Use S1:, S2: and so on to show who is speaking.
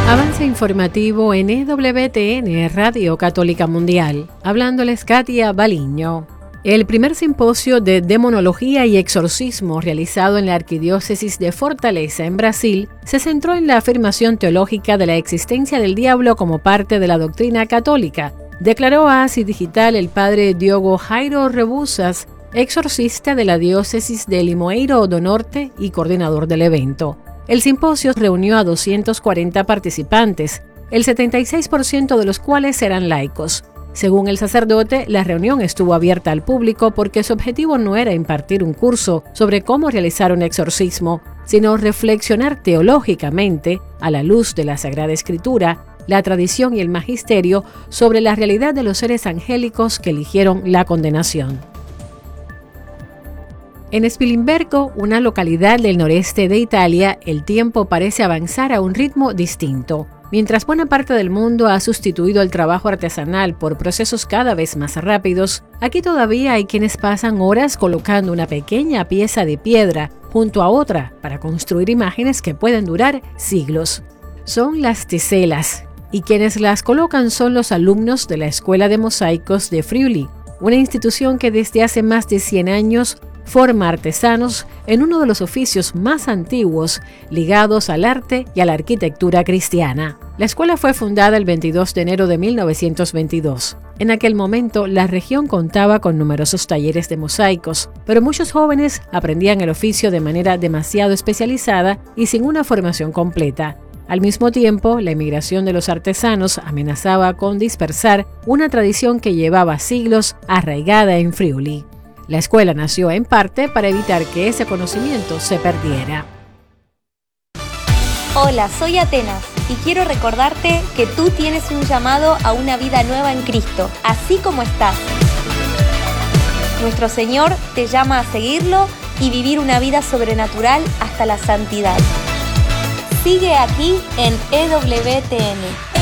S1: Avance informativo en EWTN, Radio Católica Mundial. Hablándoles Katia Baliño. El primer simposio de demonología y exorcismo realizado en la Arquidiócesis de Fortaleza, en Brasil, se centró en la afirmación teológica de la existencia del diablo como parte de la doctrina católica, declaró a ACI Digital el padre Diogo Jairo Rebusas, exorcista de la diócesis de Limoeiro do Norte y coordinador del evento. El simposio reunió a 240 participantes, el 76% de los cuales eran laicos. Según el sacerdote, la reunión estuvo abierta al público porque su objetivo no era impartir un curso sobre cómo realizar un exorcismo, sino reflexionar teológicamente, a la luz de la Sagrada Escritura, la tradición y el magisterio, sobre la realidad de los seres angélicos que eligieron la condenación. En Spilimbergo, una localidad del noreste de Italia, el tiempo parece avanzar a un ritmo distinto. Mientras buena parte del mundo ha sustituido el trabajo artesanal por procesos cada vez más rápidos, aquí todavía hay quienes pasan horas colocando una pequeña pieza de piedra junto a otra para construir imágenes que pueden durar siglos. Son las teselas, y quienes las colocan son los alumnos de la Escuela de Mosaicos de Friuli, una institución que desde hace más de 100 años forma artesanos en uno de los oficios más antiguos ligados al arte y a la arquitectura cristiana. La escuela fue fundada el 22 de enero de 1922. En aquel momento, la región contaba con numerosos talleres de mosaicos, pero muchos jóvenes aprendían el oficio de manera demasiado especializada y sin una formación completa. Al mismo tiempo, la emigración de los artesanos amenazaba con dispersar una tradición que llevaba siglos arraigada en Friuli. La escuela nació en parte para evitar que ese conocimiento se perdiera.
S2: Hola, soy Atenas y quiero recordarte que tú tienes un llamado a una vida nueva en Cristo, así como estás. Nuestro Señor te llama a seguirlo y vivir una vida sobrenatural hasta la santidad. Sigue aquí en EWTN.